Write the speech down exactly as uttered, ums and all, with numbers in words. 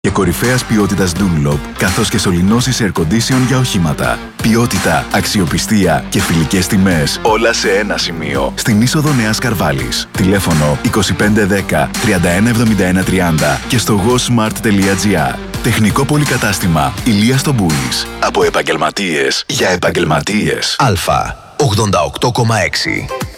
Και κορυφαίας ποιότητας Dunlop, καθώς και σωληνώσεις air condition για οχήματα. Ποιότητα, αξιοπιστία και φιλικές τιμές, όλα σε ένα σημείο. Στην είσοδο Νέας Καρβάλης. Τηλέφωνο είκοσι πέντε δέκα τριάντα ένα εβδομήντα ένα τριάντα και στο gosmart τελεία gr. Τεχνικό πολυκατάστημα Ηλίας Στομπούλης. Από επαγγελματίες για επαγγελματίες. Αλφα ογδόντα οκτώ κόμμα έξι.